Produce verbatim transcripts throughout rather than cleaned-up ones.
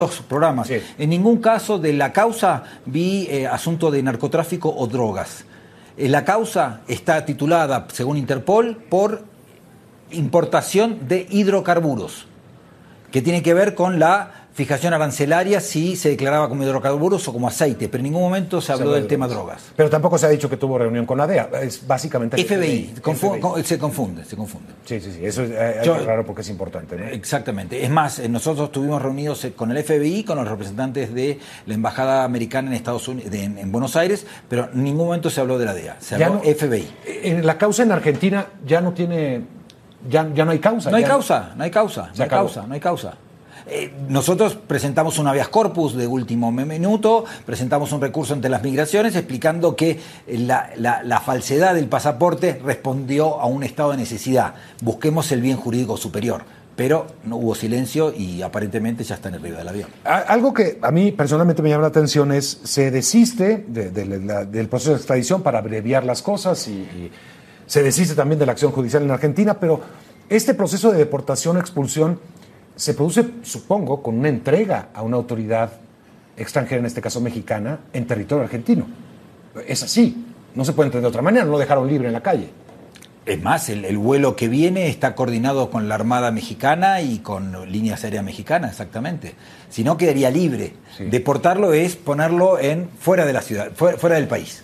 los programas. Sí. En ningún caso de la causa vi eh, asunto de narcotráfico o drogas. Eh, la causa está titulada, según Interpol, por importación de hidrocarburos, que tiene que ver con la fijación arancelaria si se declaraba como hidrocarburos o como aceite, pero en ningún momento se habló se del tema drogas. Pero tampoco se ha dicho que tuvo reunión con la D E A, es básicamente... F B I, confu F B I. Con, se confunde, se confunde. Sí, sí, sí, eso es, hay Yo, que aclarar porque es importante, ¿no? Exactamente, es más, nosotros estuvimos reunidos con el F B I, con los representantes de la Embajada Americana en Estados Unidos, de, en, en Buenos Aires, pero en ningún momento se habló de la D E A, se habló no, F B I. En la causa en Argentina ya no tiene, ya, ya no hay causa. No hay ya causa, no hay causa, no hay causa, no hay causa. Eh, nosotros presentamos un habeas corpus de último minuto, presentamos un recurso ante las migraciones explicando que la, la, la falsedad del pasaporte respondió a un estado de necesidad. Busquemos el bien jurídico superior. Pero no hubo silencio y aparentemente ya están arriba del avión. Algo que a mí personalmente me llama la atención es se desiste de, de, de la, del proceso de extradición para abreviar las cosas y, y se desiste también de la acción judicial en Argentina, pero este proceso de deportación, expulsión, se produce, supongo, con una entrega a una autoridad extranjera, en este caso mexicana, en territorio argentino. Es así, no se puede entender de otra manera, no lo dejaron libre en la calle. Es más, el, el vuelo que viene está coordinado con la Armada Mexicana y con líneas aéreas mexicanas, exactamente. Si no, quedaría libre. Sí. Deportarlo es ponerlo en fuera de la ciudad, fuera, fuera del país.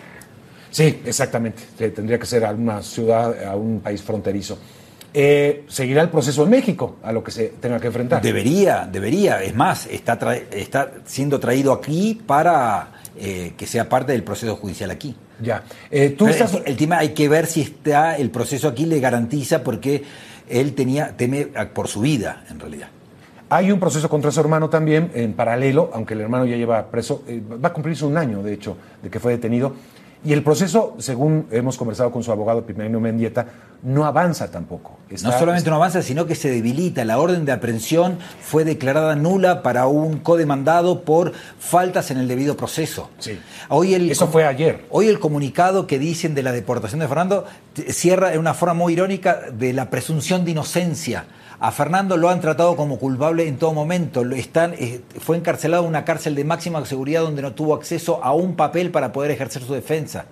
Sí, exactamente. Tendría que ser a una ciudad, a un país fronterizo. Eh, seguirá el proceso en México a lo que se tenga que enfrentar. Debería, debería. Es más, está, tra está siendo traído aquí para eh, que sea parte del proceso judicial aquí. Ya. Eh, ¿tú estás... el, el tema hay que ver si está el proceso aquí le garantiza, porque él tenía teme por su vida, en realidad. Hay un proceso contra su hermano también, en paralelo, aunque el hermano ya lleva preso, eh, va a cumplirse un año, de hecho, de que fue detenido. Y el proceso, según hemos conversado con su abogado Epigmenio Mendieta, no avanza tampoco. Está, no solamente está... no avanza, sino que se debilita. La orden de aprehensión fue declarada nula para un codemandado por faltas en el debido proceso. Sí. Hoy el, Eso fue ayer. Hoy el comunicado que dicen de la deportación de Fernando cierra en una forma muy irónica de la presunción de inocencia. A Fernando lo han tratado como culpable en todo momento. Están, eh, fue encarcelado en una cárcel de máxima seguridad donde no tuvo acceso a un papel para poder ejercer su defensa.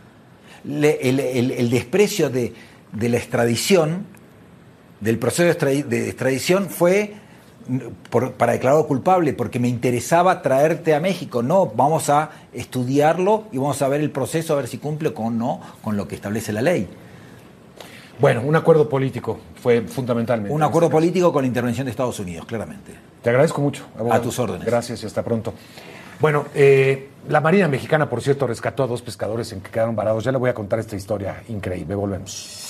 Le, el, el, el desprecio de, de la extradición, del proceso de, extradi de extradición fue por, para declararlo culpable, porque me interesaba traerte a México. No, vamos a estudiarlo y vamos a ver el proceso, a ver si cumple con, no, con lo que establece la ley. Bueno, un acuerdo político fue fundamentalmente. Un acuerdo político con la intervención de Estados Unidos, claramente. Te agradezco mucho, abogado. A tus órdenes. Gracias y hasta pronto. Bueno, eh, la Marina Mexicana, por cierto, rescató a dos pescadores en que quedaron varados. Ya le voy a contar esta historia increíble. Volvemos.